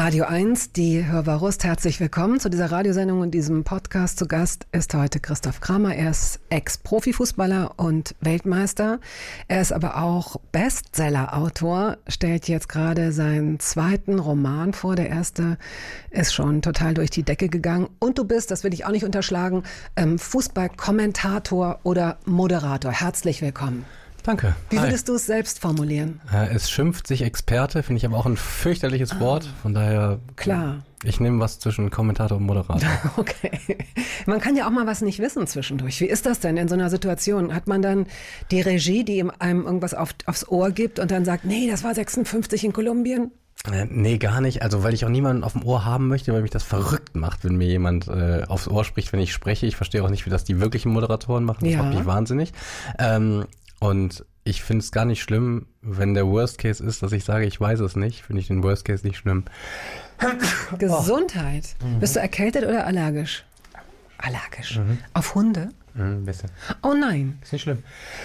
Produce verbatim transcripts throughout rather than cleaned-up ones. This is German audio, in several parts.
Radio eins, die Hörbarust, herzlich willkommen zu dieser Radiosendung und diesem Podcast. Zu Gast ist heute Christoph Kramer. Er ist Ex-Profifußballer und Weltmeister. Er ist aber auch Bestseller-Autor, stellt jetzt gerade seinen zweiten Roman vor. Der erste ist schon total durch die Decke gegangen. Und du bist, das will ich auch nicht unterschlagen, Fußballkommentator oder Moderator. Herzlich willkommen. Danke. Wie würdest du es selbst formulieren? Es schimpft sich Experte, finde ich aber auch ein fürchterliches ah, Wort. Von daher, klar. Ich nehme was zwischen Kommentator und Moderator. Okay. Man kann ja auch mal was nicht wissen zwischendurch. Wie ist das denn in so einer Situation? Hat man dann die Regie, die einem irgendwas auf, aufs Ohr gibt und dann sagt, nee, das war sechsundfünfzig in Kolumbien? Äh, nee, gar nicht. Also weil ich auch niemanden auf dem Ohr haben möchte, weil mich das verrückt macht, wenn mir jemand äh, aufs Ohr spricht, wenn ich spreche. Ich verstehe auch nicht, wie das die wirklichen Moderatoren machen. Das ja. macht mich wahnsinnig. Ähm, Und ich finde es gar nicht schlimm, wenn der Worst Case ist, dass ich sage, ich weiß es nicht. Finde ich den Worst Case nicht schlimm. Gesundheit. Oh. Bist du erkältet oder allergisch? Allergisch. Mhm. Auf Hunde? Mhm, ein bisschen. Oh nein. Ist nicht schlimm.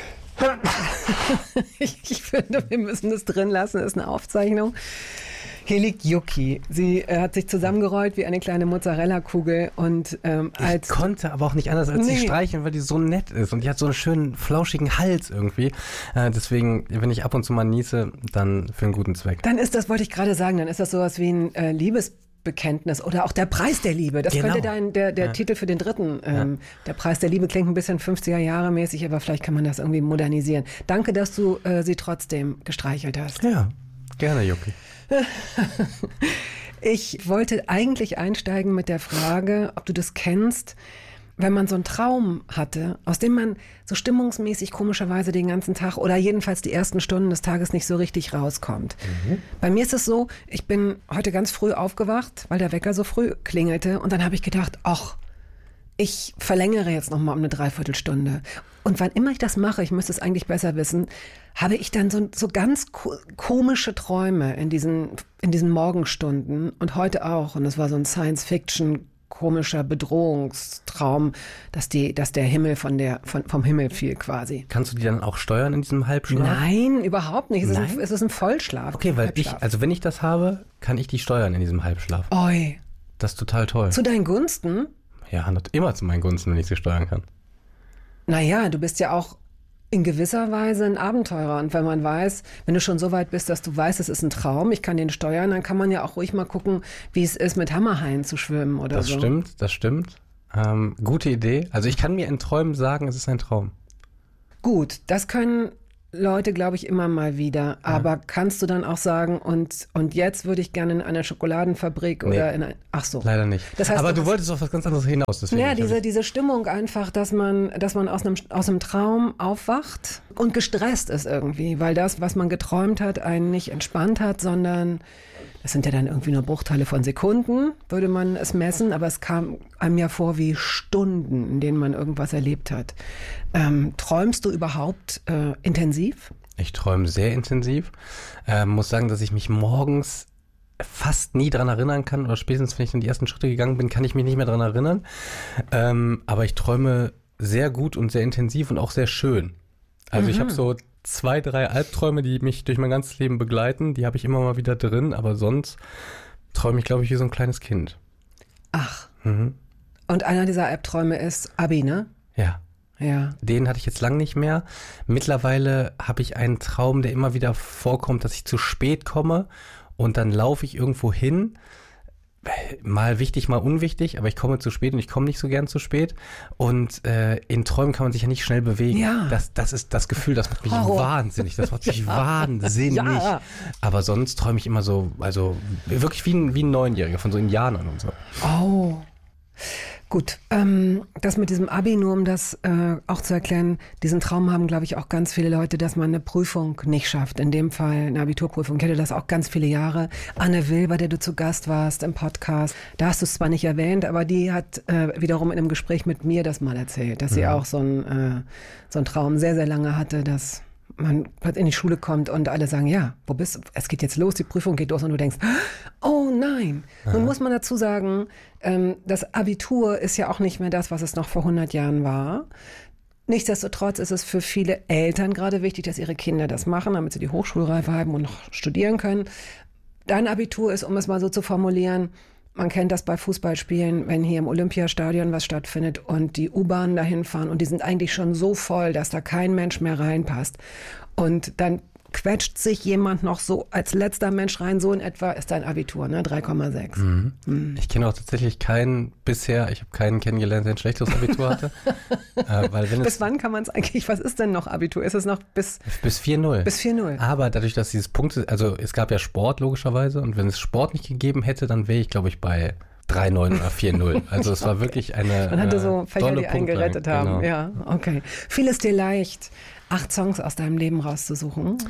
ich, ich finde, wir müssen das drin lassen. Das ist eine Aufzeichnung. Hier liegt Yuki. Sie äh, hat sich zusammengerollt wie eine kleine Mozzarella-Kugel. Und, ähm, als ich konnte aber auch nicht anders als nee. sie streicheln, weil die so nett ist. Und die hat so einen schönen, flauschigen Hals irgendwie. Äh, deswegen, wenn ich ab und zu mal niese, dann für einen guten Zweck. Dann ist das, wollte ich gerade sagen, dann ist das sowas wie ein äh, Liebesbekenntnis oder auch der Preis der Liebe. Das genau. könnte dein, der, der ja. Titel für den dritten. Ähm, ja. Der Preis der Liebe klingt ein bisschen fünfziger Jahre mäßig, aber vielleicht kann man das irgendwie modernisieren. Danke, dass du äh, sie trotzdem gestreichelt hast. Ja, gerne, Yuki. Ich wollte eigentlich einsteigen mit der Frage, ob du das kennst, wenn man so einen Traum hatte, aus dem man so stimmungsmäßig komischerweise den ganzen Tag oder jedenfalls die ersten Stunden des Tages nicht so richtig rauskommt. Mhm. Bei mir ist es so, ich bin heute ganz früh aufgewacht, weil der Wecker so früh klingelte und dann habe ich gedacht, ach, ich verlängere jetzt noch mal um eine Dreiviertelstunde. Und wann immer ich das mache, ich müsste es eigentlich besser wissen, habe ich dann so, so ganz ko- komische Träume in diesen, in diesen Morgenstunden und heute auch. Und es war so ein Science-Fiction, komischer Bedrohungstraum, dass, die, dass der Himmel von der, von, vom Himmel fiel quasi. Kannst du die dann auch steuern in diesem Halbschlaf? Nein, überhaupt nicht. Es, Nein? Ist, ein, es ist ein Vollschlaf. Okay, weil ich, also wenn ich das habe, kann ich die steuern in diesem Halbschlaf. Oi. Das ist total toll. Zu deinen Gunsten? Ja, immer zu meinen Gunsten, wenn ich sie steuern kann. Naja, du bist ja auch in gewisser Weise ein Abenteurer. Und wenn man weiß, wenn du schon so weit bist, dass du weißt, es ist ein Traum, ich kann den steuern, dann kann man ja auch ruhig mal gucken, wie es ist, mit Hammerhaien zu schwimmen oder das so. Das stimmt, das stimmt. Ähm, gute Idee. Also ich kann mir in Träumen sagen, es ist ein Traum. Gut, das können Leute, glaube ich, immer mal wieder. Aber ja. kannst du dann auch sagen, und, und jetzt würde ich gerne in eine Schokoladenfabrik nee, oder in ein... Ach so. Leider nicht. Das heißt, aber du wolltest auf was ganz anderes hinaus. Deswegen ja, diese, diese Stimmung einfach, dass man, dass man aus einem, aus einem Traum aufwacht und gestresst ist irgendwie. Weil das, was man geträumt hat, einen nicht entspannt hat, sondern... Das sind ja dann irgendwie nur Bruchteile von Sekunden, würde man es messen, aber es kam einem ja vor wie Stunden, in denen man irgendwas erlebt hat. Ähm, träumst du überhaupt äh, intensiv? Ich träume sehr intensiv. Äh, muss sagen, dass ich mich morgens fast nie dran erinnern kann, oder spätestens, wenn ich in die ersten Schritte gegangen bin, kann ich mich nicht mehr dran erinnern. Ähm, aber ich träume sehr gut und sehr intensiv und auch sehr schön. Also mhm. ich habe so zwei, drei Albträume, die mich durch mein ganzes Leben begleiten. Die habe ich immer mal wieder drin, aber sonst träume ich, glaube ich, wie so ein kleines Kind. Ach. Mhm. Und einer dieser Albträume ist Abi, ne? Ja. Ja. Den hatte ich jetzt lang nicht mehr. Mittlerweile habe ich einen Traum, der immer wieder vorkommt, dass ich zu spät komme und dann laufe ich irgendwo hin. Mal wichtig, mal unwichtig, aber ich komme zu spät und ich komme nicht so gern zu spät. Und äh, in Träumen kann man sich ja nicht schnell bewegen. Ja. Das, das ist das Gefühl, das macht mich Horror. wahnsinnig. Das macht mich ja. wahnsinnig. Ja. Aber sonst träume ich immer so, also wirklich wie ein, wie ein Neunjähriger von so Indianern und so. Oh. Gut, ähm, das mit diesem Abi, nur um das äh, auch zu erklären, diesen Traum haben, glaube ich, auch ganz viele Leute, dass man eine Prüfung nicht schafft. In dem Fall eine Abiturprüfung. Ich hatte das auch ganz viele Jahre. Anne Will, bei der du zu Gast warst im Podcast, da hast du es zwar nicht erwähnt, aber die hat äh, wiederum in einem Gespräch mit mir das mal erzählt, dass sie ja. auch so einen äh, so einen Traum sehr, sehr lange hatte, dass man in die Schule kommt und alle sagen, ja, wo bist du? Es geht jetzt los, die Prüfung geht los und du denkst, oh nein. Aha. Nun muss man dazu sagen, ähm, das Abitur ist ja auch nicht mehr das, was es noch vor hundert Jahren war. Nichtsdestotrotz ist es für viele Eltern gerade wichtig, dass ihre Kinder das machen, damit sie die Hochschulreife haben und noch studieren können. dein Abitur ist, um es mal so zu formulieren, man kennt das bei Fußballspielen, wenn hier im Olympiastadion was stattfindet und die U-Bahnen dahin fahren und die sind eigentlich schon so voll, dass da kein Mensch mehr reinpasst. Und dann quetscht sich jemand noch so als letzter Mensch rein, so in etwa ist dein Abitur, ne? drei Komma sechs. Mhm. Mhm. Ich kenne auch tatsächlich keinen bisher, ich habe keinen kennengelernt, der ein schlechteres Abitur hatte. äh, weil wenn bis es, wann kann man es eigentlich, was ist denn noch Abitur? Ist es noch bis... Bis vier null. Bis vier null. Aber dadurch, dass dieses Punkt, also es gab ja Sport logischerweise und wenn es Sport nicht gegeben hätte, dann wäre ich, glaube ich, bei drei neun oder vier null. Also es war okay. wirklich eine Man hatte so Fächer, die einen gerettet haben. Genau. Ja, okay. Fiel es dir leicht, acht Songs aus deinem Leben rauszusuchen?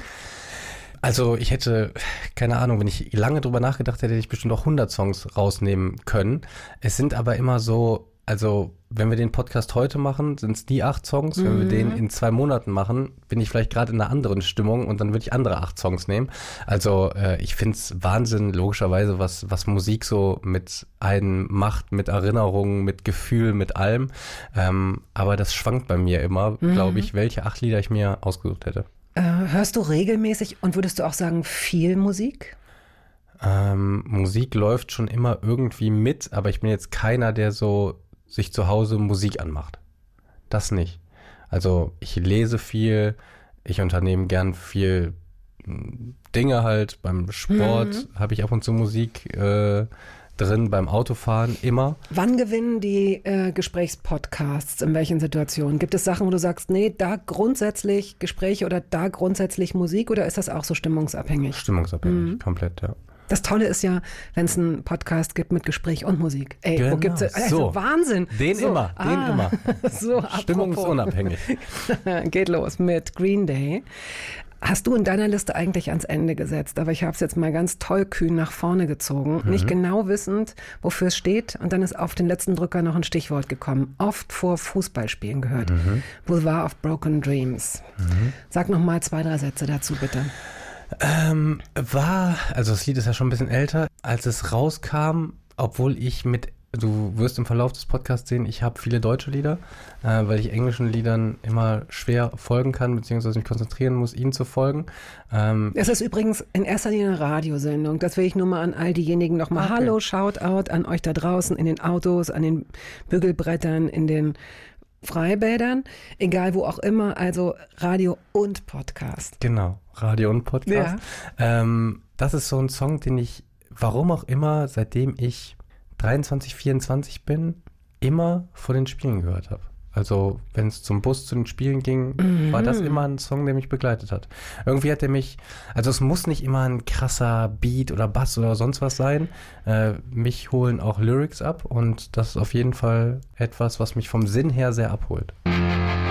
Also ich hätte, keine Ahnung, wenn ich lange drüber nachgedacht hätte, hätte ich bestimmt auch hundert Songs rausnehmen können. Es sind aber immer so, also wenn wir den Podcast heute machen, sind es die acht Songs. Mhm. Wenn wir den in zwei Monaten machen, bin ich vielleicht gerade in einer anderen Stimmung und dann würde ich andere acht Songs nehmen. Also äh, ich finde es Wahnsinn, logischerweise, was, was Musik so mit einem macht, mit Erinnerungen, mit Gefühl, mit allem. Ähm, aber das schwankt bei mir immer, mhm. glaube ich, welche acht Lieder ich mir ausgesucht hätte. Äh, hörst du regelmäßig und würdest du auch sagen, viel Musik? Ähm, Musik läuft schon immer irgendwie mit, aber ich bin jetzt keiner, der so sich zu Hause Musik anmacht. Das nicht. Also ich lese viel, ich unternehme gern viel Dinge halt. Beim Sport mhm. habe ich ab und zu Musik äh, drin, beim Autofahren immer. Wann gewinnen die äh, Gesprächspodcasts? In welchen Situationen? Gibt es Sachen, wo du sagst, nee, da grundsätzlich Gespräche oder da grundsätzlich Musik oder ist das auch so stimmungsabhängig? Stimmungsabhängig, mhm. komplett, ja. Das Tolle ist ja, wenn es einen Podcast gibt mit Gespräch und Musik. Ey, genau. wo gibt's also so. Wahnsinn. Den so. immer, ah. den immer. so, stimmungsunabhängig. Geht los mit Green Day. Hast du in deiner Liste eigentlich ans Ende gesetzt, aber ich habe es jetzt mal ganz tollkühn nach vorne gezogen, mhm. nicht genau wissend, wofür es steht und dann ist auf den letzten Drücker noch ein Stichwort gekommen. Oft vor Fußballspielen gehört. Mhm. Boulevard of Broken Dreams. Mhm. Sag noch mal zwei, drei Sätze dazu, bitte. Ähm, war, also das Lied ist ja schon ein bisschen älter, als es rauskam, obwohl ich mit, du wirst im Verlauf des Podcasts sehen, ich habe viele deutsche Lieder, äh, weil ich englischen Liedern immer schwer folgen kann, beziehungsweise mich konzentrieren muss, ihnen zu folgen. Ähm, es ist übrigens in erster Linie eine Radiosendung, das will ich nur mal an all diejenigen nochmal, okay. Hallo, Shoutout an euch da draußen in den Autos, an den Bügelbrettern, in den Freibädern, egal wo auch immer, also Radio und Podcast. Genau, Radio und Podcast. Ja. Ähm, das ist so ein Song, den ich, warum auch immer, seitdem ich dreiundzwanzig, vierundzwanzig bin, immer vor den Spielen gehört habe. Also wenn es zum Bus zu den Spielen ging, mhm. war das immer ein Song, der mich begleitet hat. Irgendwie hat er mich, also es muss nicht immer ein krasser Beat oder Bass oder sonst was sein. Äh, mich holen auch Lyrics ab und das ist auf jeden Fall etwas, was mich vom Sinn her sehr abholt.